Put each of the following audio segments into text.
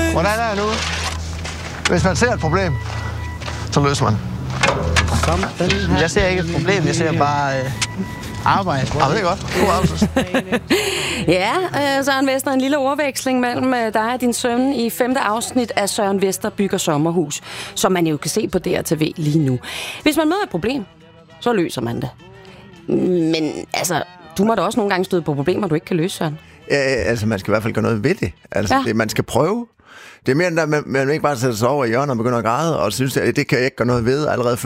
Hvordan er det nu? Hvis man ser et problem, så løser man. Jeg ser ikke et problem, jeg ser bare arbejde. Ja, det er godt. God arbejde. Ja, Søren Vester, en lille ordveksling mellem dig og din søn i 5. afsnit af Søren Vester bygger sommerhus, som man jo kan se på DRTV lige nu. Hvis man møder et problem, så løser man det. Men altså, du må da også nogle gange støde på problemer, du ikke kan løse, Søren. Ja, altså, man skal i hvert fald gøre noget ved det. Altså, det, man skal prøve. Det er mere end, at man ikke bare sætter sig over i hjørnet og begynder at græde, og synes, at det kan jeg ikke gøre noget ved, og allerede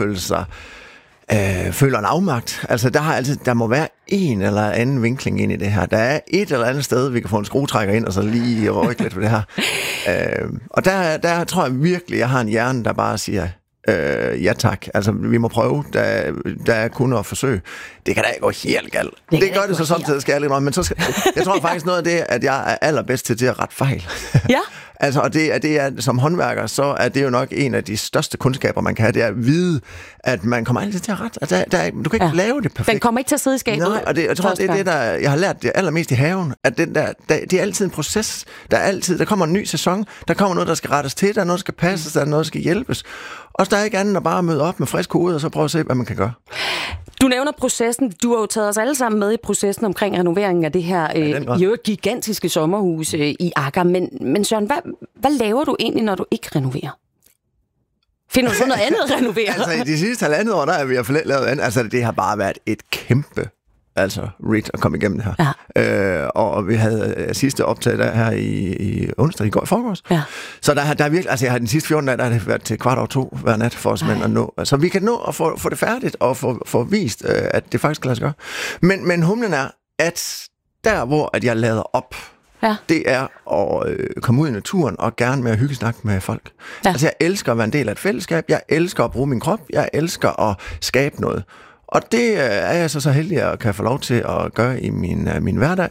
føler en afmagt. Altså, der må være en eller anden vinkling ind i det her. Der er et eller andet sted, vi kan få en skruetrækker ind, og så lige rykke lidt på det her. Og der tror jeg virkelig, jeg har en hjerne, der bare siger, ja tak. Altså, vi må prøve. Der er kun at forsøge. Det kan da ikke gå helt galt. Det gør det så samtidig, skal jeg lidt men så jeg tror faktisk noget af det, at jeg er allerbedst til at rette fejl. Ja. Altså, og det er, som håndværker, så er det jo nok en af de største kundskaber, man kan have, det er at vide, at man kommer altid til at rette. Altså, du kan ikke lave det perfekt. Den kommer ikke til at sidde i skabet. Nej, og jeg tror, det er det, jeg har lært det allermest i haven, at det er altid en proces. Der kommer en ny sæson, der kommer noget, der skal rettes til, der er noget, der skal passes, der er noget, der skal hjælpes. Og der er ikke andet at bare møde op med frisk hoved, og så prøve at se, hvad man kan gøre. Du nævner processen. Du har jo taget os alle sammen med i processen omkring renoveringen af det her gigantiske sommerhus i Akker. Men Søren, hvad laver du egentlig, når du ikke renoverer? Finder du så noget andet at renovere? Altså, i de sidste 1,5 år, der har vi lavet andet. Altså, det har bare været et kæmpe rigt at komme igennem det her. Ja. Og vi havde sidste optag der her i onsdag, i forgårs. Ja. Så der er virkelig, altså jeg har den sidste 14 dage, der har det været til 1:15 hver nat for os mænd at nå. Så vi kan nå at få det færdigt og få vist, at det faktisk kan lade sig gøre. Men humlen er, at der hvor at jeg lader op, det er at komme ud i naturen og gerne med at hyggesnakke med folk. Ja. Altså jeg elsker at være en del af et fællesskab, jeg elsker at bruge min krop, jeg elsker at skabe noget. Og det er jeg så heldig at kan få lov til at gøre i min hverdag.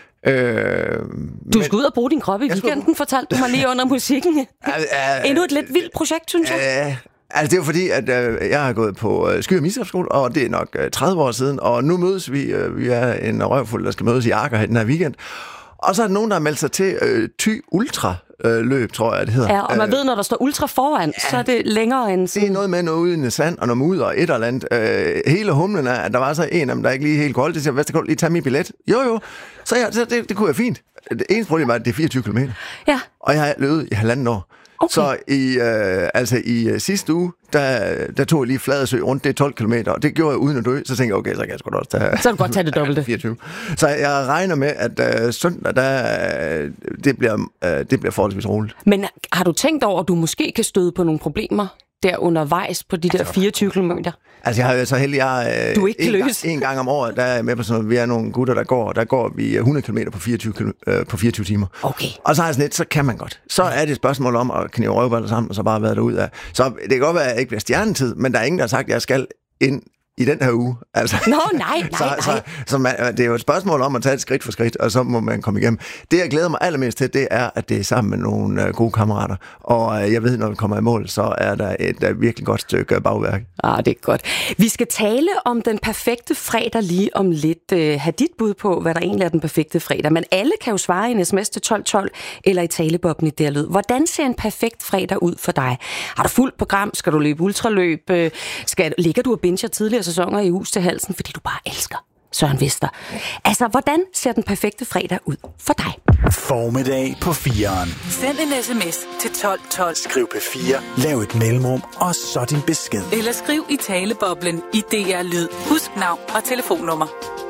Du skal ud og bruge din krop i weekenden, fortalte du mig lige under musikken. Endnu et lidt vildt projekt, synes jeg. Altså det er jo fordi, at jeg har gået på Sky- og Misafskole, og det er nok 30 år siden, og nu mødes vi. Vi er en røvfuld, der skal mødes i Akker her den her weekend. Og så er der nogen, der har meldt sig til Thy Ultra løb, tror jeg, det hedder. Ja, og man ved, når der står ultra foran, så er det længere end sådan. Det er noget med noget uden sand og noget mudder og et eller andet. Hele humlen er, at der var så en af dem, der ikke lige helt kunne holde det. Så jeg sagde, lige tage min billet. Jo. Så det kunne jeg fint. Det eneste problem var, at det er 24 km. Ja. Og jeg har løbet i 1,5 år. Okay. Så i sidste uge, der tog jeg lige Fladsø rundt, det er 12 km, og det gjorde jeg uden at dø. Så tænkte jeg, okay, så kan jeg sgu da også tage... Så kan du godt tage det dobbelte. 24. Så jeg regner med, at søndag, det bliver forholdsvis roligt. Men har du tænkt over, at du måske kan støde på nogle problemer der undervejs på de der 24 kilometer? Altså, jeg har jo så heldig, du ikke kan løse. En gang om året, der er jeg med på sådan noget, vi er nogle gutter, der går vi 100 km på 24 timer. Okay. Og så er sådan lidt, så kan man godt. Så er det et spørgsmål om at knive røvballer sammen, og så bare være derud af. Så det kan godt være, at jeg ikke bliver stjernetid, men der er ingen, der har sagt, at jeg skal ind i den her uge. Altså. Nå, nej. Så det er jo et spørgsmål om at tage et skridt for skridt, og så må man komme igennem. Det, jeg glæder mig allermest til, det er, at det er sammen med nogle gode kammerater. Og jeg ved, når vi kommer i mål, så er der et virkelig godt stykke bagværk. Det er godt. Vi skal tale om den perfekte fredag lige om lidt. Have dit bud på, hvad der egentlig er den perfekte fredag. Men alle kan jo svare i en sms til 1212 eller i talebobben i der lyd. Hvordan ser en perfekt fredag ud for dig? Har du fuldt program? Skal du løbe ultraløb? Ligger du og binger tidligere sæsoner i hus til halsen, fordi du bare elsker Søren Vester? Altså, hvordan ser den perfekte fredag ud for dig? Formiddag på 4'eren. Send en sms til 1212. Skriv P4, lav et mellemrum, og så din besked. Eller skriv i taleboblen i DR Lyd. Husk navn og telefonnummer.